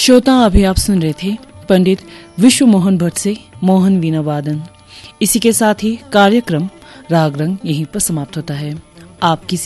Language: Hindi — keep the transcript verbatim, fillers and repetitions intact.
श्रोता अभी आप सुन रहे थे पंडित विश्व मोहन भट्ट से मोहन वीणा वादन। इसी के साथ ही कार्यक्रम राग रंग यहीं पर समाप्त होता है। आप किसी